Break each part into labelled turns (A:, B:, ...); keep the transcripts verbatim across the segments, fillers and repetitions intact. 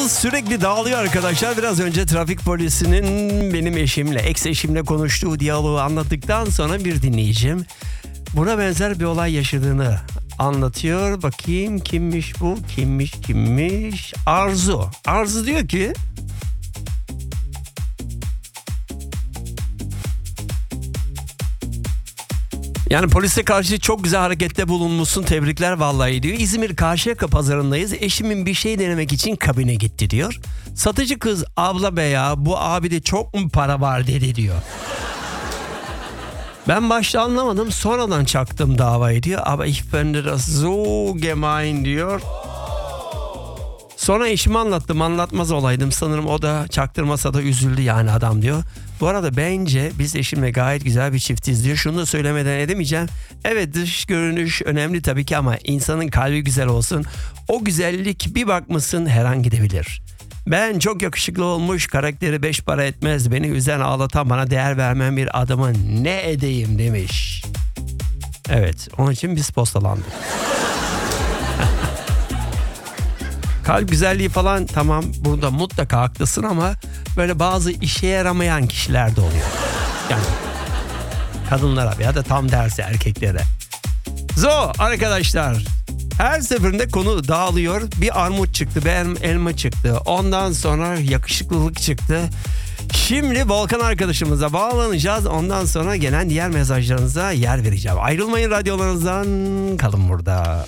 A: Kafanız sürekli dağılıyor arkadaşlar. Biraz önce trafik polisinin benim eşimle, ex eşimle konuştuğu diyaloğu anlattıktan sonra bir dinleyicim buna benzer bir olay yaşadığını anlatıyor. Bakayım kimmiş bu? Kimmiş kimmiş? Arzu. Arzu diyor ki yani polise karşı çok güzel harekette bulunmuşsun, tebrikler vallahi diyor. İzmir Karşıyaka pazarındayız. Eşimin bir şey denemek için kabine gitti diyor. Satıcı kız abla be ya bu abide çok mu para var dedi diyor. Ben başta anlamadım, sonradan çaktım davayı diyor. Aber ich finde das so gemein diyor. Sonra eşime anlattım, anlatmaz olaydım. Sanırım o da çaktırmasa da üzüldü yani adam diyor. Bu arada bence biz eşimle gayet güzel bir çiftiz diyor. Şunu da söylemeden edemeyeceğim. Evet, dış görünüş önemli tabii ki ama insanın kalbi güzel olsun. O güzellik bir bakmışsın her an gidebilir. Ben çok yakışıklı olmuş, karakteri beş para etmez, beni üzen ağlatan, bana değer vermeyen bir adamın ne edeyim demiş. Evet, onun için biz postalandık. Kalp güzelliği falan tamam, burada mutlaka haklısın ama böyle bazı işe yaramayan kişiler de oluyor. Yani kadınlara ya da tam tersi erkeklere. Zo arkadaşlar, her seferinde konu dağılıyor. Bir armut çıktı, bir elma çıktı. Ondan sonra yakışıklılık çıktı. Şimdi Volkan arkadaşımıza bağlanacağız. Ondan sonra gelen diğer mesajlarınıza yer vereceğim. Ayrılmayın radyolarınızdan, kalın burada.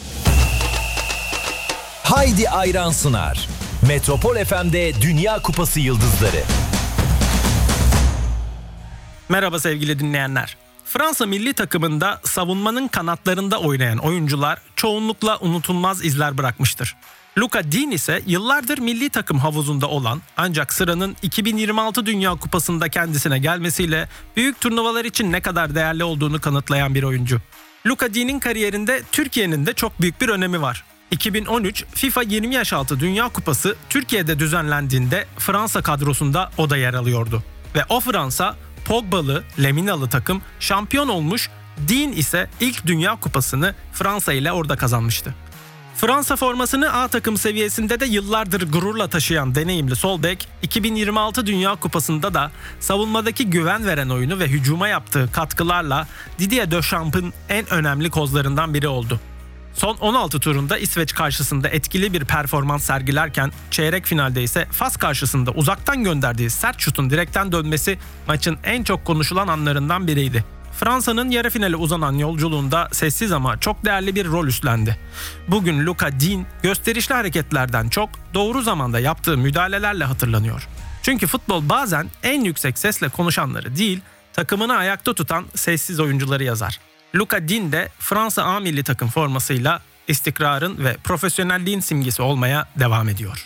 B: Haydi Ayran sunar. Metropol F M'de Dünya Kupası Yıldızları.
C: Merhaba sevgili dinleyenler. Fransa milli takımında savunmanın kanatlarında oynayan oyuncular çoğunlukla unutulmaz izler bırakmıştır. Luca Digne ise yıllardır milli takım havuzunda olan ancak sıranın iki bin yirmi altı Dünya Kupası'nda kendisine gelmesiyle büyük turnuvalar için ne kadar değerli olduğunu kanıtlayan bir oyuncu. Luca Digne'in kariyerinde Türkiye'nin de çok büyük bir önemi var. iki bin on üç FIFA yirmi yaş altı Dünya Kupası Türkiye'de düzenlendiğinde Fransa kadrosunda o da yer alıyordu. Ve o Fransa Pogba'lı, Leminalı takım şampiyon olmuş, Digne ise ilk Dünya Kupası'nı Fransa ile orada kazanmıştı. Fransa formasını A takım seviyesinde de yıllardır gururla taşıyan deneyimli sol bek, iki bin yirmi altı Dünya Kupası'nda da savunmadaki güven veren oyunu ve hücuma yaptığı katkılarla Didier Deschamps'ın en önemli kozlarından biri oldu. Son on altı turunda İsveç karşısında etkili bir performans sergilerken çeyrek finalde ise Fas karşısında uzaktan gönderdiği sert şutun direkten dönmesi maçın en çok konuşulan anlarından biriydi. Fransa'nın yarı finale uzanan yolculuğunda sessiz ama çok değerli bir rol üstlendi. Bugün Luca Digne gösterişli hareketlerden çok doğru zamanda yaptığı müdahalelerle hatırlanıyor. Çünkü futbol bazen en yüksek sesle konuşanları değil, takımını ayakta tutan sessiz oyuncuları yazar. Luca Digne de Fransa A milli takım formasıyla istikrarın ve profesyonelliğin simgesi olmaya devam ediyor.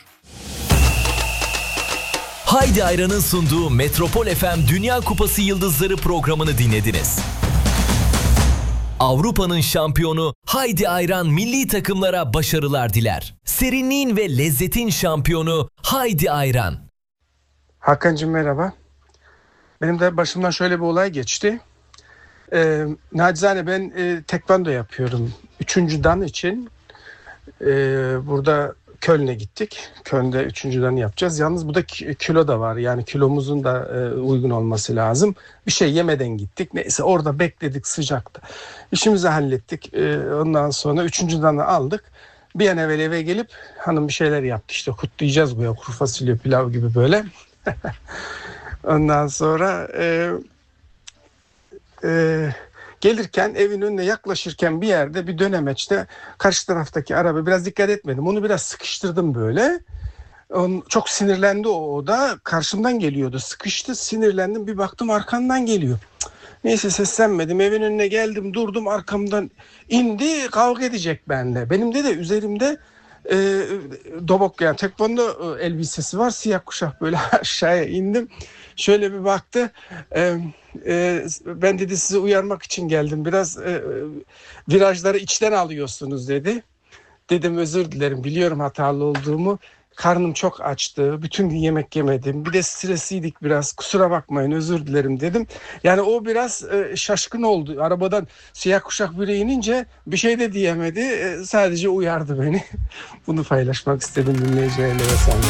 B: Haydi Ayran'ın sunduğu Metropol F M Dünya Kupası Yıldızları programını dinlediniz. Avrupa'nın şampiyonu Haydi Ayran milli takımlara başarılar diler. Serinliğin ve lezzetin şampiyonu Haydi Ayran.
D: Hakan'cığım merhaba. Benim de başımdan şöyle bir olay geçti. Ee, nacizane ben e, tekvando yapıyorum. Üçüncü dan için e, burada Köln'e gittik. Köln'de üçüncü danı yapacağız. Yalnız bu da kilo da var. Yani kilomuzun da e, uygun olması lazım. Bir şey yemeden gittik. Neyse orada bekledik sıcakta. İşimizi hallettik. E, ondan sonra üçüncü danı aldık. Bir an evvel eve gelip hanım bir şeyler yaptı. İşte kutlayacağız bu ya. Kuru fasulye pilav gibi böyle. Ondan sonra e, e, gelirken evin önüne yaklaşırken bir yerde bir dönemeçte karşı taraftaki araba biraz dikkat etmedim. Onu biraz sıkıştırdım böyle. Onun, çok sinirlendi o, o da. Karşımdan geliyordu. Sıkıştı, sinirlendim. Bir baktım arkamdan geliyor. Cık. Neyse seslenmedim. Evin önüne geldim, durdum, arkamdan indi, kavga edecek benimle. Benim de de üzerimde e, dobok yani tekvando elbisesi var. Siyah kuşak böyle aşağıya indim. Şöyle bir baktı. E, e, ben dedi sizi uyarmak için geldim. Biraz e, virajları içten alıyorsunuz dedi. Dedim özür dilerim, biliyorum hatalı olduğumu. Karnım çok açtı. Bütün gün yemek yemedim. Bir de stresliydik biraz. Kusura bakmayın, özür dilerim dedim. Yani o biraz e, şaşkın oldu. Arabadan siyah kuşak biri inince bir şey de diyemedi. E, sadece uyardı beni. Bunu paylaşmak istedim dinleyicilerle ve seninle.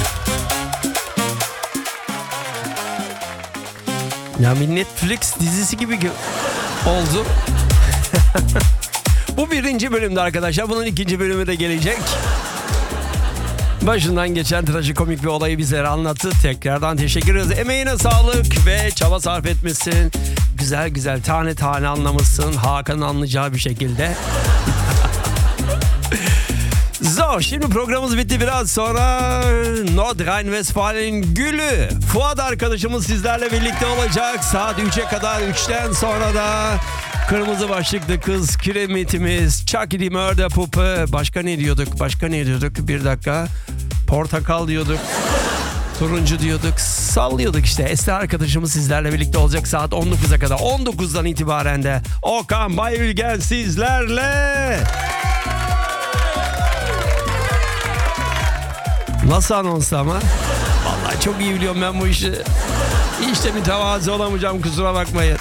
A: Ya bir Netflix dizisi gibi gö- oldu. Bu birinci bölümde arkadaşlar. Bunun ikinci bölümü de gelecek. Başından geçen trajikomik bir olayı bizlere anlattı. Tekrardan teşekkür ederiz. Emeğine sağlık ve çaba sarf etmişsin. Güzel güzel tane tane anlamışsın. Hakan'ın anlayacağı bir şekilde. So, şimdi programımız bitti. Biraz sonra Nordrhein-Westfalen'in gülü Fuat arkadaşımız sizlerle birlikte olacak. Saat üçe kadar, üçten sonra da kırmızı başlıklı kız kiremitimiz Chucky the Murder Puppy. Başka ne diyorduk? Başka ne diyorduk? Bir dakika. Portakal diyorduk. Turuncu diyorduk. Sallıyorduk işte. Esra arkadaşımız sizlerle birlikte olacak saat on dokuza kadar. on dokuzdan itibaren de Okan Bayülgen sizlerle. Nasıl anons ama? Vallahi çok iyi biliyorum ben bu işi. İşte mütevazı olamayacağım, kusura bakmayın.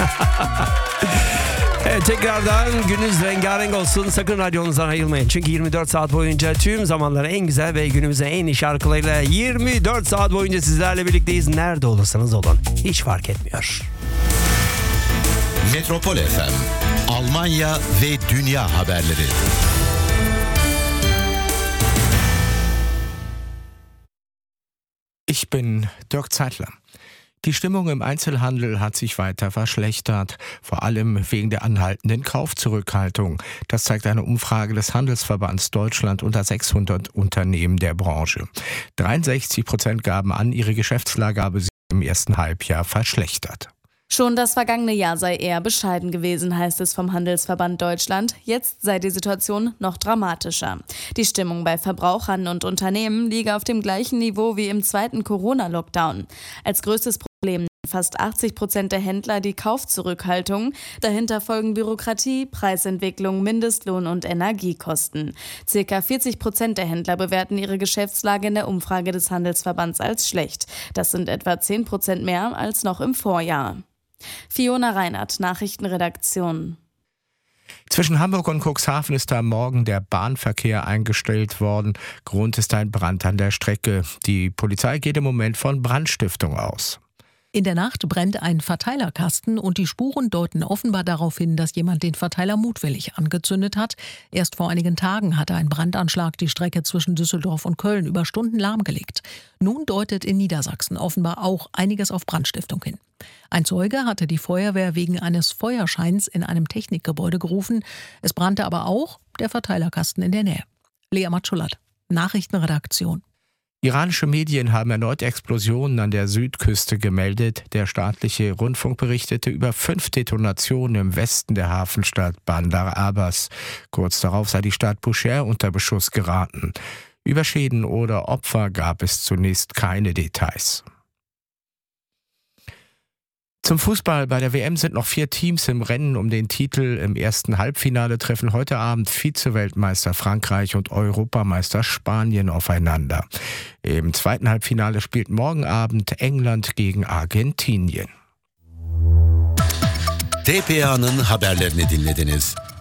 A: Evet, tekrardan gününüz rengarenk olsun. Sakın radyonuzdan ayrılmayın. Çünkü yirmi dört saat boyunca tüm zamanların en güzel ve günümüze en iyi şarkılarıyla yirmi dört saat boyunca sizlerle birlikteyiz. Nerede olursanız olun. Hiç fark etmiyor.
E: Metropol F M, Almanya ve dünya haberleri.
F: Ich bin Dirk Zeitler. Die Stimmung im Einzelhandel hat sich weiter verschlechtert, vor allem wegen der anhaltenden Kaufzurückhaltung. Das zeigt eine Umfrage des Handelsverbands Deutschland unter sechshundert Unternehmen der Branche. dreiundsechzig Prozent gaben an, ihre Geschäftslage habe sich im ersten Halbjahr verschlechtert.
G: Schon das vergangene Jahr sei eher bescheiden gewesen, heißt es vom Handelsverband Deutschland. Jetzt sei die Situation noch dramatischer. Die Stimmung bei Verbrauchern und Unternehmen liege auf dem gleichen Niveau wie im zweiten Corona-Lockdown. Als größtes Problem fast achtzig Prozent der Händler die Kaufzurückhaltung. Dahinter folgen Bürokratie, Preisentwicklung, Mindestlohn und Energiekosten. Circa vierzig Prozent der Händler bewerten ihre Geschäftslage in der Umfrage des Handelsverbands als schlecht. Das sind etwa zehn Prozent mehr als noch im Vorjahr. Fiona Reinhardt, Nachrichtenredaktion.
F: Zwischen Hamburg und Cuxhaven ist am Morgen der Bahnverkehr eingestellt worden. Grund ist ein Brand an der Strecke. Die Polizei geht im Moment von Brandstiftung aus.
H: In der Nacht brennt ein Verteilerkasten und die Spuren deuten offenbar darauf hin, dass jemand den Verteiler mutwillig angezündet hat. Erst vor einigen Tagen hatte ein Brandanschlag die Strecke zwischen Düsseldorf und Köln über Stunden lahmgelegt. Nun deutet in Niedersachsen offenbar auch einiges auf Brandstiftung hin. Ein Zeuge hatte die Feuerwehr wegen eines Feuerscheins in einem Technikgebäude gerufen. Es brannte aber auch der Verteilerkasten in der Nähe. Lea Matschulat, Nachrichtenredaktion.
F: Iranische Medien haben erneut Explosionen an der Südküste gemeldet. Der staatliche Rundfunk berichtete über fünf Detonationen im Westen der Hafenstadt Bandar Abbas. Kurz darauf sei die Stadt Bushehr unter Beschuss geraten. Über Schäden oder Opfer gab es zunächst keine Details. Zum Fußball. Bei der W M sind noch vier Teams im Rennen um den Titel. Im ersten Halbfinale treffen heute Abend Vize-Weltmeister Frankreich und Europameister Spanien aufeinander. Im zweiten Halbfinale spielt morgen Abend England gegen Argentinien.
E: T P A'nın haberlerini dinlediniz.